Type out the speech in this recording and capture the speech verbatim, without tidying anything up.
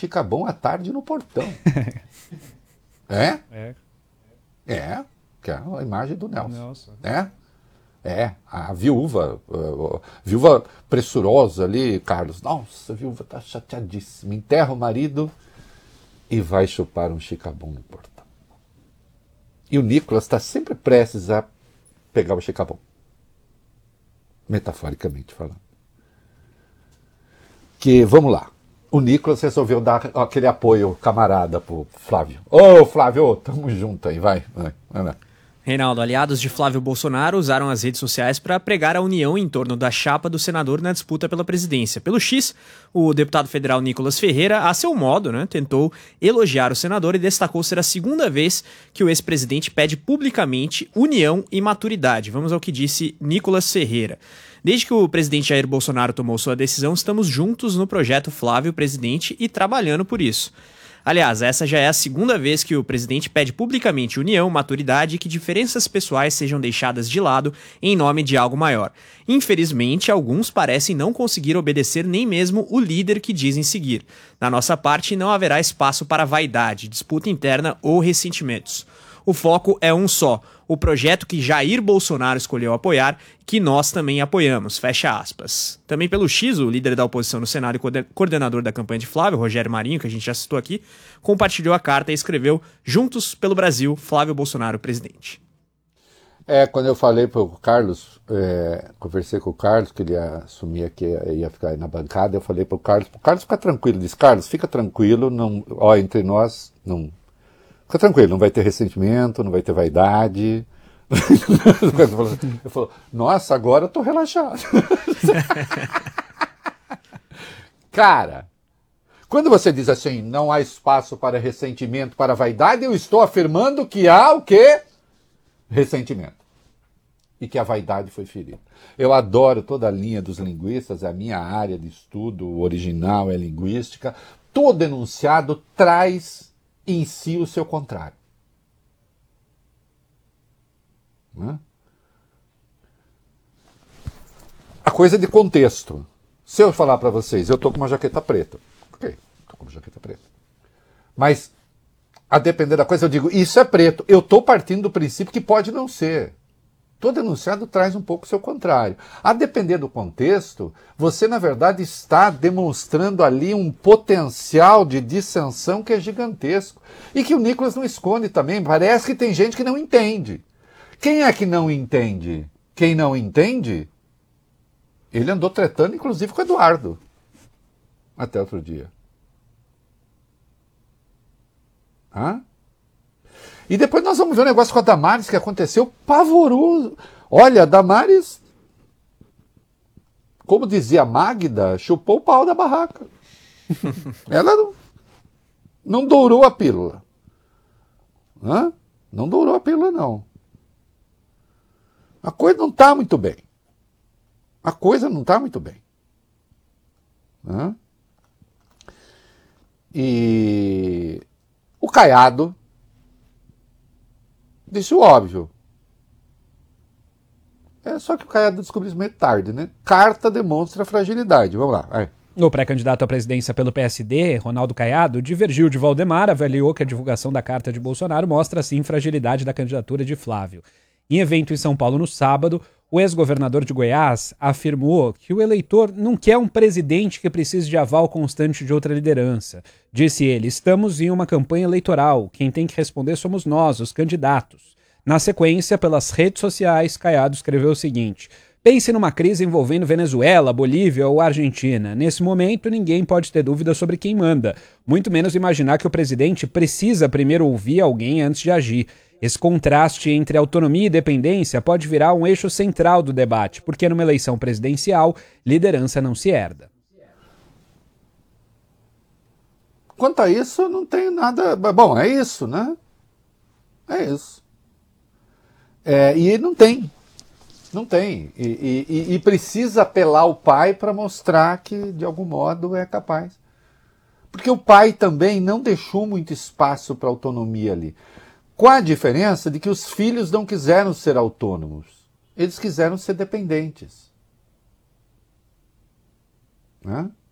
Chicabon à tarde no portão. É? É. É, que é a imagem do Nelson. Nelson. É? É, a viúva, a viúva pressurosa ali, Carlos. Nossa, a viúva tá chateadíssima. Enterra o marido e vai chupar um Chicabon no portão. E o Nicolas está sempre prestes a pegar o Chicabon. Metaforicamente falando. Que, vamos lá, o Nicolas resolveu dar aquele apoio camarada pro Flávio. Ô, oh, Flávio, tamo junto aí, vai, vai, vai lá. Reinaldo, aliados de Flávio Bolsonaro usaram as redes sociais para pregar a união em torno da chapa do senador na disputa pela presidência. Pelo X, o deputado federal Nicolas Ferreira, a seu modo, né, tentou elogiar o senador e destacou ser a segunda vez que o ex-presidente pede publicamente união e maturidade. Vamos ao que disse Nicolas Ferreira. Desde que o presidente Jair Bolsonaro tomou sua decisão, estamos juntos no projeto Flávio Presidente e trabalhando por isso. Aliás, essa já é a segunda vez que o presidente pede publicamente união, maturidade e que diferenças pessoais sejam deixadas de lado em nome de algo maior. Infelizmente, alguns parecem não conseguir obedecer nem mesmo o líder que dizem seguir. Da nossa parte, não haverá espaço para vaidade, disputa interna ou ressentimentos. O foco é um só, o projeto que Jair Bolsonaro escolheu apoiar, que nós também apoiamos, fecha aspas. Também pelo X, o líder da oposição no Senado e coordenador da campanha de Flávio, Rogério Marinho, que a gente já citou aqui, compartilhou a carta e escreveu: Juntos pelo Brasil, Flávio Bolsonaro, presidente. É, quando eu falei para o Carlos, é, conversei com o Carlos, que ele ia assumir aqui, ia ficar aí na bancada, eu falei para o Carlos, o Carlos fica tranquilo, disse, Carlos, fica tranquilo, não, ó, entre nós, não... Fica tranquilo, não vai ter ressentimento, não vai ter vaidade. Eu falo, nossa, agora eu tô relaxado. Cara, quando você diz assim, não há espaço para ressentimento, para vaidade, eu estou afirmando que há o quê? Ressentimento. E que a vaidade foi ferida. Eu adoro toda a linha dos linguistas, é a minha área de estudo original é linguística. Todo enunciado traz em si o seu contrário. Né? A coisa de contexto. Se eu falar para vocês, eu estou com uma jaqueta preta. Ok, estou com uma jaqueta preta. Mas, a depender da coisa, eu digo, isso é preto. Eu estou partindo do princípio que pode não ser. Todo enunciado traz um pouco o seu contrário. A depender do contexto, você, na verdade, está demonstrando ali um potencial de dissensão que é gigantesco. E que o Nicolas não esconde também. Parece que tem gente que não entende. Quem é que não entende? Quem não entende, ele andou tretando, inclusive, com o Eduardo. Até outro dia. Hã? E depois nós vamos ver um negócio com a Damares que aconteceu pavoroso. Olha, a Damares, como dizia a Magda, chupou o pau da barraca. Ela não, não dourou a pílula. Hã? Não dourou a pílula, não. A coisa não está muito bem. A coisa não está muito bem. Hã? E o Caiado disse o óbvio. É só que o Caiado descobriu isso meio tarde, né? Carta demonstra fragilidade. Vamos lá. Vai. O pré-candidato à presidência pelo P S D, Ronaldo Caiado, divergiu de Valdemar, avaliou que a divulgação da carta de Bolsonaro mostra, assim, fragilidade da candidatura de Flávio. Em evento em São Paulo no sábado, o ex-governador de Goiás afirmou que o eleitor não quer um presidente que precise de aval constante de outra liderança. Disse ele, estamos em uma campanha eleitoral, quem tem que responder somos nós, os candidatos. Na sequência, pelas redes sociais, Caiado escreveu o seguinte: pense numa crise envolvendo Venezuela, Bolívia ou Argentina. Nesse momento, ninguém pode ter dúvida sobre quem manda, muito menos imaginar que o presidente precisa primeiro ouvir alguém antes de agir. Esse contraste entre autonomia e dependência pode virar um eixo central do debate, porque numa eleição presidencial, liderança não se herda. Quanto a isso, não tem nada... Bom, é isso, né? É isso. É, e não tem. Não tem. E, e, e precisa apelar o pai para mostrar que, de algum modo, é capaz. Porque o pai também não deixou muito espaço para autonomia ali. Com a diferença de que os filhos não quiseram ser autônomos. Eles quiseram ser dependentes. Né?